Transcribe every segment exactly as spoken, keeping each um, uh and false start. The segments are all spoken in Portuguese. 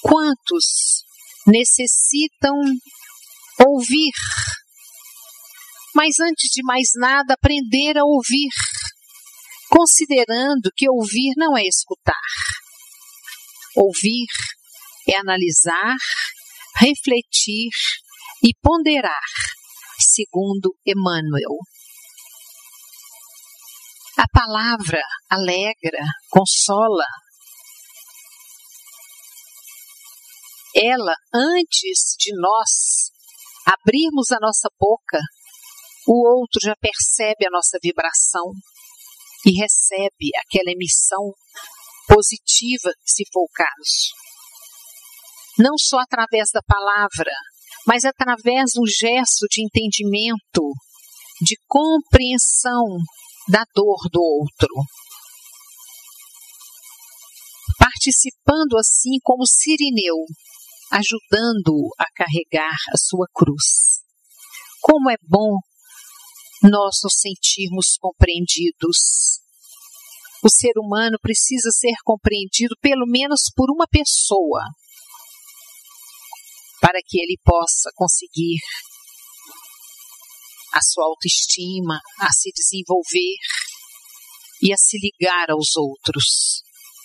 Quantos necessitam ouvir? Mas antes de mais nada, aprender a ouvir, considerando que ouvir não é escutar. Ouvir é analisar, refletir e ponderar, segundo Emmanuel. A palavra alegra, consola. Ela, antes de nós abrirmos a nossa boca, o outro já percebe a nossa vibração e recebe aquela emissão positiva, se for o caso. Não só através da palavra, mas através do gesto de entendimento, de compreensão da dor do outro. Participando assim como Cirineu, ajudando-o a carregar a sua cruz. Como é bom nós nos sentirmos compreendidos. O ser humano precisa ser compreendido pelo menos por uma pessoa, para que ele possa conseguir a sua autoestima, a se desenvolver e a se ligar aos outros.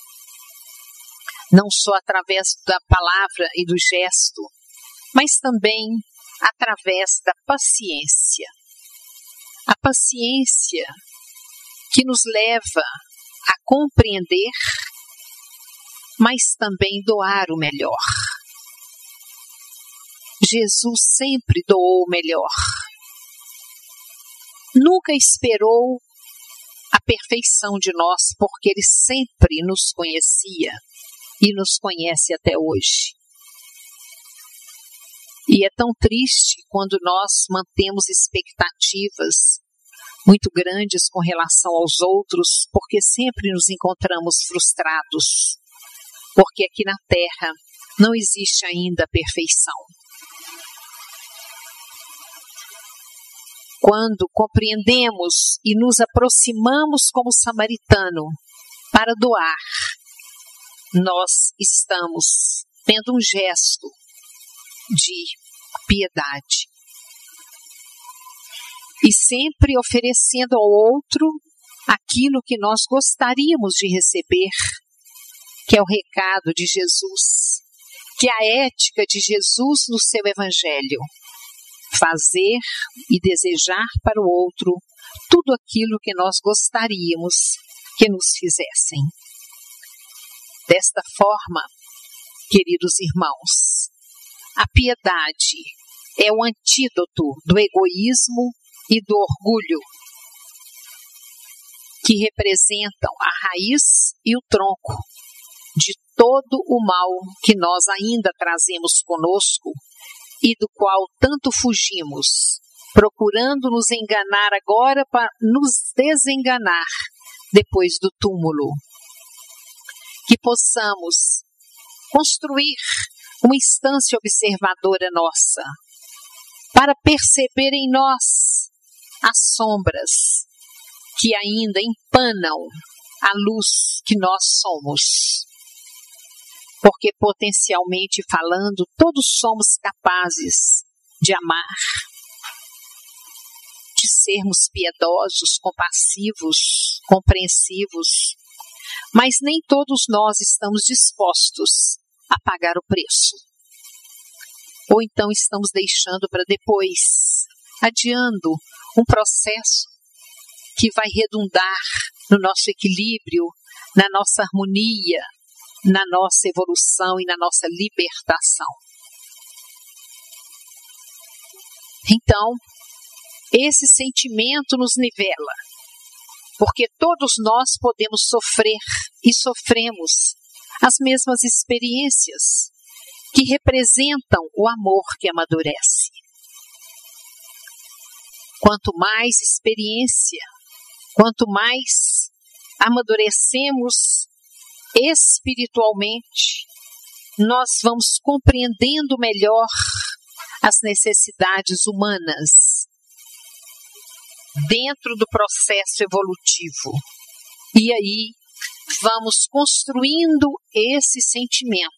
Não só através da palavra e do gesto, mas também através da paciência. A paciência que nos leva a compreender, mas também doar o melhor. Jesus sempre doou o melhor. Nunca esperou a perfeição de nós, porque Ele sempre nos conhecia e nos conhece até hoje. E é tão triste quando nós mantemos expectativas muito grandes com relação aos outros, porque sempre nos encontramos frustrados, porque aqui na Terra não existe ainda a perfeição. Quando compreendemos e nos aproximamos como samaritano para doar, nós estamos tendo um gesto de piedade. E sempre oferecendo ao outro aquilo que nós gostaríamos de receber, que é o recado de Jesus, que é a ética de Jesus no seu Evangelho. Fazer e desejar para o outro tudo aquilo que nós gostaríamos que nos fizessem. Desta forma, queridos irmãos, a piedade é o antídoto do egoísmo e do orgulho, que representam a raiz e o tronco de todo o mal que nós ainda trazemos conosco e do qual tanto fugimos, procurando nos enganar agora para nos desenganar depois do túmulo. Que possamos construir uma instância observadora nossa, para perceber em nós as sombras que ainda empanam a luz que nós somos. Porque potencialmente falando, todos somos capazes de amar, de sermos piedosos, compassivos, compreensivos, mas nem todos nós estamos dispostos a pagar o preço. Ou então estamos deixando para depois, adiando um processo que vai redundar no nosso equilíbrio, na nossa harmonia, na nossa evolução e na nossa libertação. Então, esse sentimento nos nivela, porque todos nós podemos sofrer e sofremos as mesmas experiências que representam o amor que amadurece. Quanto mais experiência, quanto mais amadurecemos espiritualmente, nós vamos compreendendo melhor as necessidades humanas dentro do processo evolutivo. E aí vamos construindo esse sentimento